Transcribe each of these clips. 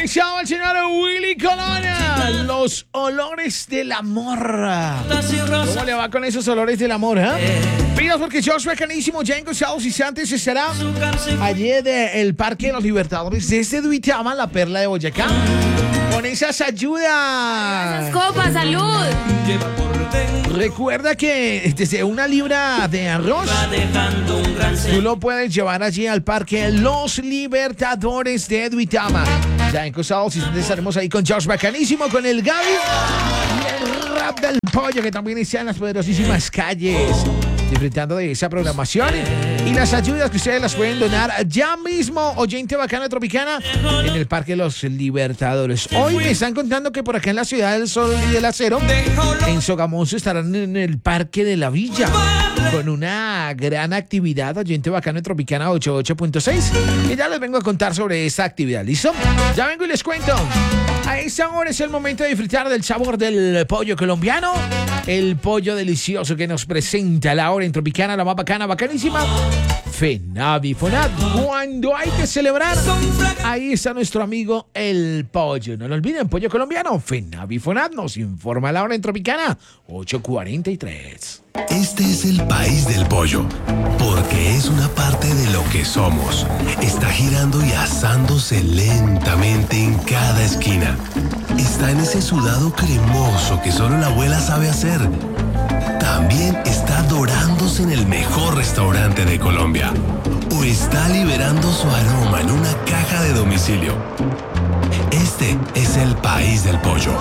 regresado el señor Willy Colona. Los olores del amor. ¿Cómo le va con esos olores del amor, Pidas porque Joshua Canísimo, Django Saus y Santos estará allí el Parque de los Libertadores desde Duitama, la perla de Boyacá. Con esas ayudas. Esas copas, salud. Recuerda que desde 1 libra de arroz tú lo puedes llevar allí al Parque Los Libertadores de Duitama. Ya en Cosados y estaremos ahí con Josh Bacanísimo, con el Gaby y el Rap del Pollo, que también está en las poderosísimas calles, disfrutando de esa programación y las ayudas que ustedes las pueden donar ya mismo, oyente bacano de Tropicana, en el Parque Los Libertadores. Hoy me están contando que por acá en la Ciudad del Sol y del Acero, en Sogamoso, estarán en el Parque de la Villa con una gran actividad, oyente bacano de Tropicana 88.6, y ya les vengo a contar sobre esa actividad. ¿Listo? Ya vengo y les cuento. A esta hora es el momento de disfrutar del sabor del pollo colombiano, el pollo delicioso que nos presenta la hora en Tropicana, la más bacana, bacanísima, FENAVIFONAT. Cuando hay que celebrar, ahí está nuestro amigo el pollo. No lo olviden, pollo colombiano, FENAVIFONAT nos informa la hora en Tropicana 8:43. Este es el país del pollo, porque es una parte de lo que somos. Está girando y asándose lentamente en cada esquina. Está en ese sudado cremoso que solo la abuela sabe hacer. También está dorándose en el mejor restaurante de Colombia. O está liberando su aroma en una caja de domicilio. Este es el país del pollo.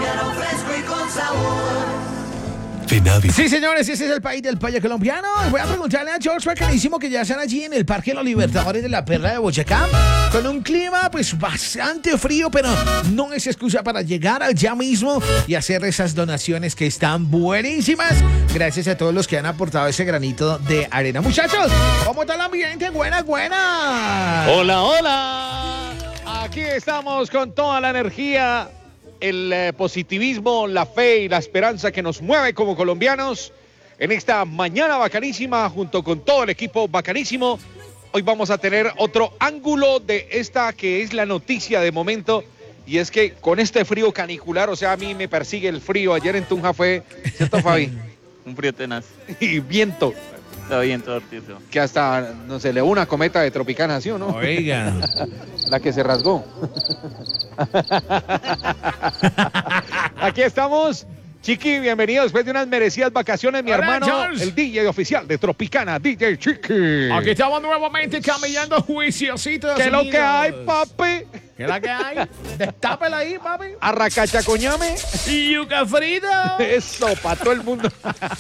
FENAVI. Sí, señores, ese es el país del pollo colombiano. Voy a preguntarle a George Bacanísimo, que ya están allí en el Parque de los Libertadores de la Perla de Boyacá, con un clima pues bastante frío, pero no es excusa para llegar allá mismo y hacer esas donaciones que están buenísimas. Gracias a todos los que han aportado ese granito de arena. Muchachos, ¿cómo está el ambiente? Buenas. Hola, hola. Aquí estamos con toda la energía, el positivismo, la fe y la esperanza que nos mueve como colombianos en esta mañana bacanísima, junto con todo el equipo bacanísimo. Hoy vamos a tener otro ángulo de esta que es la noticia de momento, y es que con este frío canicular, o sea, a mí me persigue el frío. Ayer en Tunja fue, ¿cierto, Fabi? Un frío tenaz. Y viento. Está bien, todo artizo. Que hasta, no sé, le una cometa de Tropicana, ¿sí o no? Oiga. La que se rasgó. Aquí estamos. Chiqui, bienvenido después de unas merecidas vacaciones, mi hermano, George. el DJ oficial de Tropicana, DJ Chiqui. Aquí estamos nuevamente camellando juiciositos. ¿Qué es lo que hay, papi? ¿Qué es lo que hay? Destápela ahí, papi. Arracachacoñame. Y yuca frita. Eso, para todo el mundo.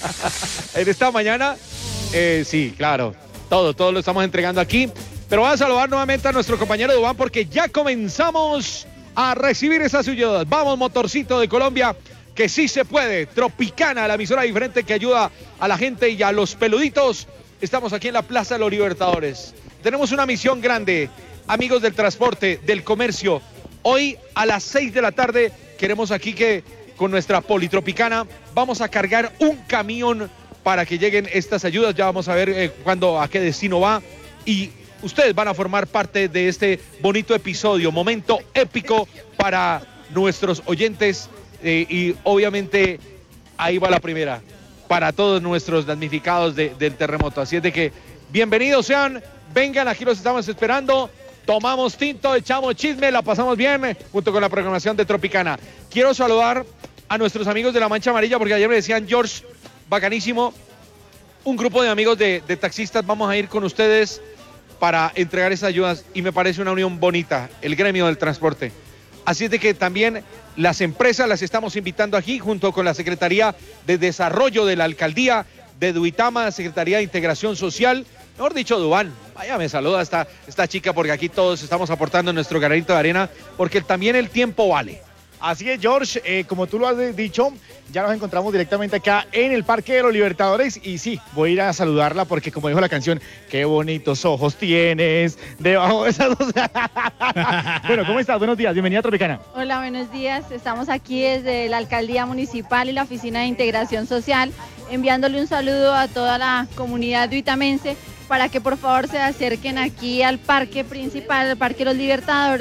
En esta mañana, sí, claro, todo lo estamos entregando aquí. Pero voy a saludar nuevamente a nuestro compañero Dubán, porque ya comenzamos a recibir esas ayudas. Vamos, motorcito de Colombia, que sí se puede. Tropicana, la emisora diferente que ayuda a la gente y a los peluditos. Estamos aquí en la Plaza de los Libertadores. Tenemos una misión grande, amigos del transporte, del comercio. Hoy a las 6 de la tarde queremos aquí que con nuestra Politropicana vamos a cargar un camión para que lleguen estas ayudas. Ya vamos a ver a qué destino va, y ustedes van a formar parte de este bonito episodio, momento épico para nuestros oyentes, y obviamente ahí va la primera para todos nuestros damnificados del terremoto. Así es de que bienvenidos sean, vengan, aquí los estamos esperando. Tomamos tinto, echamos chisme, la pasamos bien junto con la programación de Tropicana. Quiero saludar a nuestros amigos de la Mancha Amarilla, porque ayer me decían, George, bacanísimo, un grupo de amigos de taxistas, vamos a ir con ustedes para entregar esas ayudas, y me parece una unión bonita, el gremio del transporte. Así es de que también las empresas las estamos invitando aquí, junto con la Secretaría de Desarrollo de la Alcaldía de Duitama, Secretaría de Integración Social. Mejor dicho, Dubán, vaya, me saluda esta chica, porque aquí todos estamos aportando nuestro granito de arena, porque también el tiempo vale. Así es, George, como tú lo has dicho, ya nos encontramos directamente acá en el Parque de los Libertadores, y sí, voy a ir a saludarla porque, como dijo la canción, qué bonitos ojos tienes debajo de esas dos. Bueno, ¿cómo estás? Buenos días, bienvenida a Tropicana. Hola, buenos días. Estamos aquí desde la Alcaldía Municipal y la Oficina de Integración Social, enviándole un saludo a toda la comunidad duitamense para que por favor se acerquen aquí al parque principal, al Parque de los Libertadores, que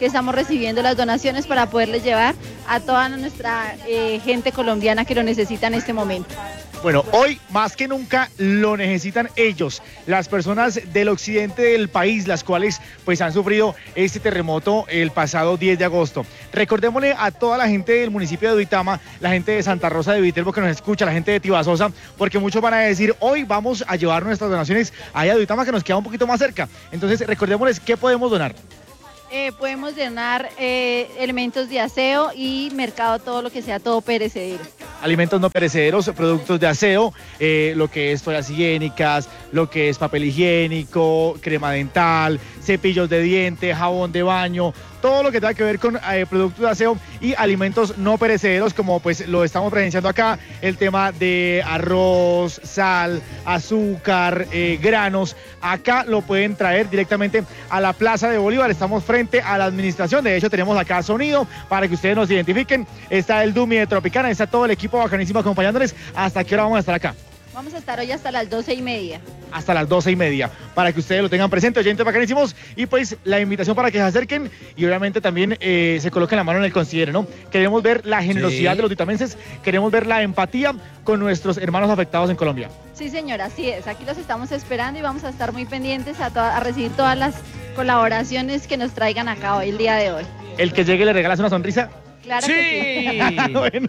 que estamos recibiendo las donaciones para poderles llevar a toda nuestra gente colombiana que lo necesita en este momento. Bueno, hoy más que nunca lo necesitan ellos, las personas del occidente del país, las cuales pues han sufrido este terremoto el pasado 10 de agosto. Recordémosle a toda la gente del municipio de Duitama, la gente de Santa Rosa de Viterbo que nos escucha, la gente de Tibasosa, porque muchos van a decir, hoy vamos a llevar nuestras donaciones allá a Duitama, que nos queda un poquito más cerca. Entonces recordémosles qué podemos donar. Podemos donar elementos de aseo y mercado, todo lo que sea todo perecedero. Alimentos no perecederos, productos de aseo, lo que es toallas higiénicas, lo que es papel higiénico, crema dental, cepillos de diente, jabón de baño, todo lo que tenga que ver con productos de aseo y alimentos no perecederos, como pues lo estamos presenciando acá, el tema de arroz, sal, azúcar, granos. Acá lo pueden traer directamente a la Plaza de Bolívar. Estamos frente a la administración, de hecho tenemos acá sonido para que ustedes nos identifiquen. Está el Dumi de Tropicana, está todo el equipo bacanísimo acompañándoles. ¿Hasta qué hora vamos a estar acá? Vamos a estar hoy hasta las 12:30. Hasta las 12:30, para que ustedes lo tengan presente, oyentes bacanísimos, y pues la invitación para que se acerquen y obviamente también se coloquen la mano en el considero, ¿no? Queremos ver la generosidad de los duitamenses, queremos ver la empatía con nuestros hermanos afectados en Colombia. Sí, señora, así es. Aquí los estamos esperando y vamos a estar muy pendientes a recibir todas las colaboraciones que nos traigan acá hoy, el día de hoy. ¿El que llegue le regalas una sonrisa? Claro Sí. que sí. Bueno.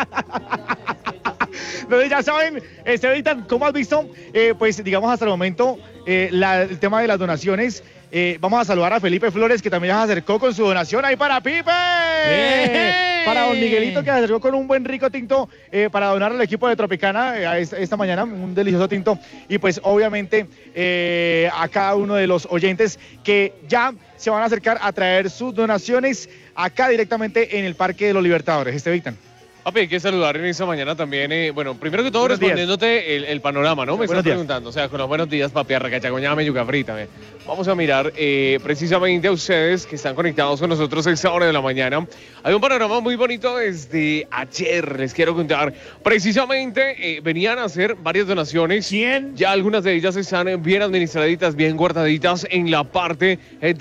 Entonces ya saben, Esteban, ¿cómo has visto? Pues digamos hasta el momento el tema de las donaciones. Vamos a saludar a Felipe Flores, que también ya se acercó con su donación. ¡Ahí para Pipe! Para don Miguelito, que se acercó con un buen rico tinto para donar al equipo de Tropicana esta mañana, un delicioso tinto. Y pues obviamente a cada uno de los oyentes que ya se van a acercar a traer sus donaciones acá directamente en el Parque de los Libertadores. Esteban. Papi, hay que saludar en esta mañana también, bueno, primero que todo Buenos respondiéndote el panorama, ¿no? Me estás Buenos días. preguntando, o sea, con los buenos días, papi, arracachagoñame, yuca frita, ve. Vamos a mirar precisamente a ustedes que están conectados con nosotros a esta hora de la mañana. Hay un panorama muy bonito desde ayer, les quiero contar. Precisamente venían a hacer varias donaciones. ¿Quién? Ya algunas de ellas están bien administraditas, bien guardaditas en la parte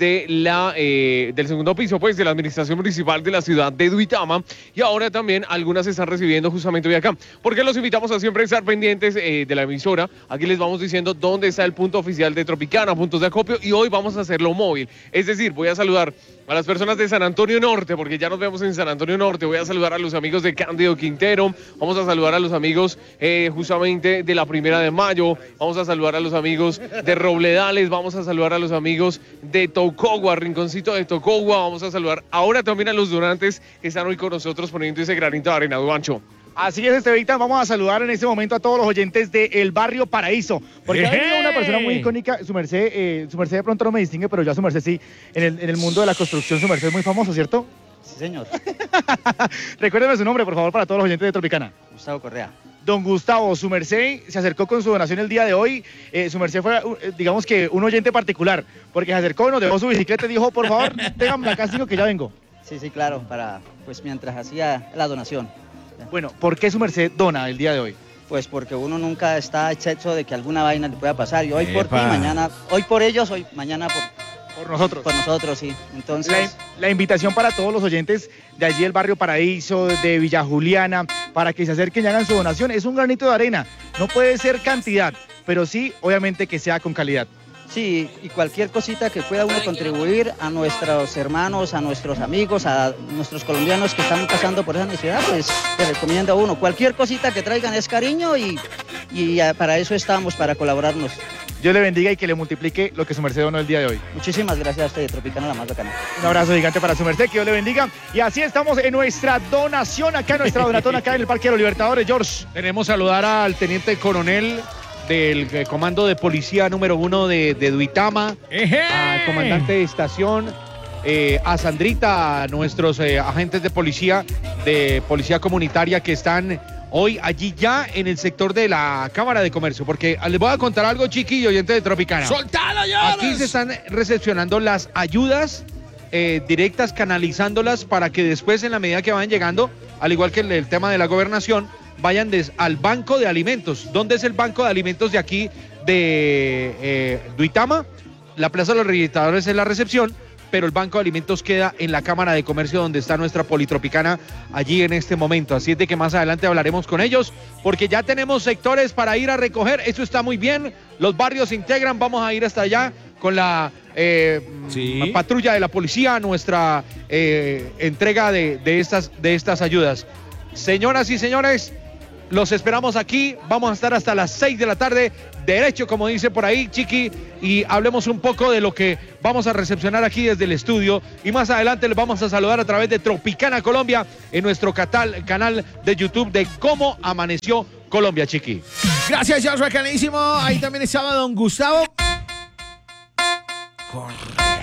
del segundo piso, pues, de la administración municipal de la ciudad de Duitama. Y ahora también algunas se están recibiendo justamente hoy acá. Porque los invitamos a siempre estar pendientes de la emisora. Aquí les vamos diciendo dónde está el punto oficial de Tropicana, puntos de acopio, y hoy vamos a hacerlo móvil. Es decir, voy a saludar a las personas de San Antonio Norte, porque ya nos vemos en San Antonio Norte. Voy a saludar a los amigos de Cándido Quintero. Vamos a saludar a los amigos justamente de la 1 de Mayo. Vamos a saludar a los amigos de Robledales. Vamos a saludar a los amigos de Tocogua, Rinconcito de Tocogua. Vamos a saludar ahora también a los donantes que están hoy con nosotros poniendo ese granito de arena, Duancho. Así es, Esteban, vamos a saludar en este momento a todos los oyentes del barrio Paraíso, porque ha venido una persona muy icónica. Su merced de pronto no me distingue, pero ya su merced sí, en el mundo de la construcción, su merced es muy famoso, ¿cierto? Sí, señor. Recuérdeme su nombre, por favor, para todos los oyentes de Tropicana. Gustavo Correa. Don Gustavo, su merced se acercó con su donación el día de hoy. Su merced fue, digamos que, un oyente particular, porque se acercó, nos dejó su bicicleta y dijo, por favor, ténganme acá, sigo que ya vengo. Sí, claro, pues mientras hacía la donación. Bueno, ¿por qué su merced dona el día de hoy? Pues porque uno nunca está excepto de que alguna vaina le pueda pasar. Y hoy por ti, Epa. mañana, hoy por ellos, mañana Por nosotros. por nosotros, sí. Entonces, La invitación para todos los oyentes de allí del barrio Paraíso, de Villa Juliana, para que se acerquen y hagan su donación. Es un granito de arena, no puede ser cantidad, pero sí, obviamente, que sea con calidad. sí, y cualquier cosita que pueda uno contribuir a nuestros hermanos, a nuestros amigos, a nuestros colombianos que están pasando por esa necesidad, pues te recomiendo a uno. Cualquier cosita que traigan es cariño y para eso estamos, para colaborarnos. Dios le bendiga y que le multiplique lo que su merced donó el día de hoy. Muchísimas gracias a usted, Tropicana, la más bacana. Un abrazo gigante para su merced, que Dios le bendiga. Y así estamos en nuestra donación acá, nuestra donatón acá en el Parque de los Libertadores. George. Queremos saludar al teniente coronel del comando de policía número 1 de Duitama, al comandante de estación, a Sandrita, a nuestros agentes de policía comunitaria que están hoy allí ya en el sector de la Cámara de Comercio, porque les voy a contar algo, chiquillo, oyente de Tropicana. ¡Soltalo, George! Aquí se están recepcionando las ayudas directas, canalizándolas para que después, en la medida que vayan llegando, al igual que el tema de la gobernación, vayan al banco de alimentos. ¿Dónde es el banco de alimentos de aquí de Duitama? La Plaza de los Libertadores es la recepción, pero el Banco de Alimentos queda en la Cámara de Comercio donde está nuestra Politropicana allí en este momento. Así es de que más adelante hablaremos con ellos porque ya tenemos sectores para ir a recoger. Eso está muy bien. Los barrios se integran. Vamos a ir hasta allá con la patrulla de la policía, nuestra entrega de estas ayudas. Señoras y señores, los esperamos aquí. Vamos a estar hasta las 6 de la tarde, derecho, como dice por ahí Chiqui, y hablemos un poco de lo que vamos a recepcionar aquí desde el estudio. Y más adelante les vamos a saludar a través de Tropicana Colombia en nuestro canal de YouTube de Cómo Amaneció Colombia, Chiqui. Gracias, Josh, bacanísimo. Ahí también estaba don Gustavo Correa.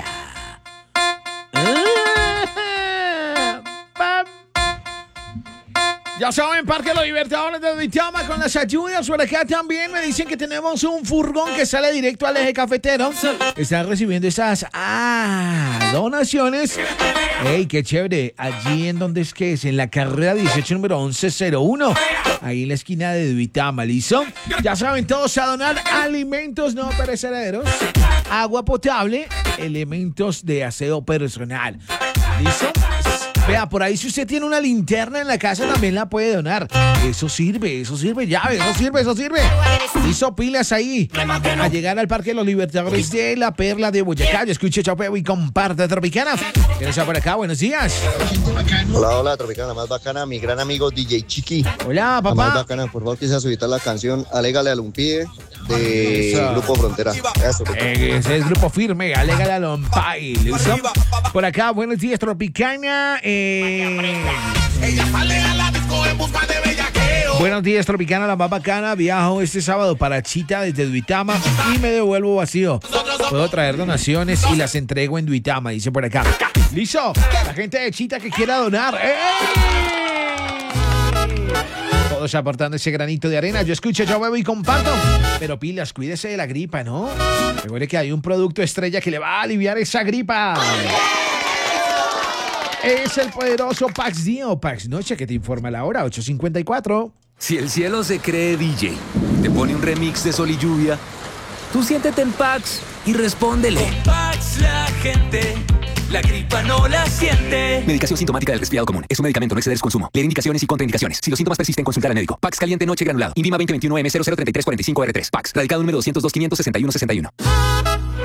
Ya saben, Parque Los Libertadores de Duitama con las ayudas. Por acá también me dicen que tenemos un furgón que sale directo al eje cafetero. Están recibiendo esas donaciones. ¡Ey, qué chévere! Allí en donde es, en la carrera 18, número 1101. Ahí en la esquina de Duitama, ¿listo? Ya saben todos a donar alimentos no perecederos, agua potable, elementos de aseo personal. ¿Listo? Vea, por ahí si usted tiene una linterna en la casa también la puede donar. Eso sirve, llave, eso sirve. Hizo pilas ahí a llegar al Parque de los Libertadores de la Perla de Boyacá. Yo escuché Chapeo y comparte Tropicana. ¿Quién está por acá? Buenos días. Hola, Tropicana, más bacana, mi gran amigo DJ Chiqui. Hola, papá. La más bacana, por favor, quise subir la canción Alégale al Umpie de Grupo Frontera. Ese es Grupo Firme, Alégale al Umpie. ¿Listo? Por acá, buenos días, Tropicana. Buenos días, Tropicana, la más bacana. Viajo este sábado para Chita desde Duitama y me devuelvo vacío. Puedo traer donaciones y las entrego en Duitama, dice por acá. ¡Listo! La gente de Chita que quiera donar. Todos aportando ese granito de arena. Yo escucho, yo bebo y comparto. Pero pilas, cuídese de la gripa, ¿no? Recuerde que hay un producto estrella que le va a aliviar esa gripa. Es el poderoso Pax Día o Pax Noche que te informa la hora, 8:54. Si el cielo se cree DJ, te pone un remix de Sol y Lluvia, tú siéntete en Pax y respóndele. Con Pax la gente, la gripa no la siente. Medicación sintomática del resfriado común. Es un medicamento, no exceder su consumo. Leer indicaciones y contraindicaciones. Si los síntomas persisten, consultar al médico. Pax caliente noche granulado. INVIMA 2021 M003345R3. Pax. Radicado número 202 561 61.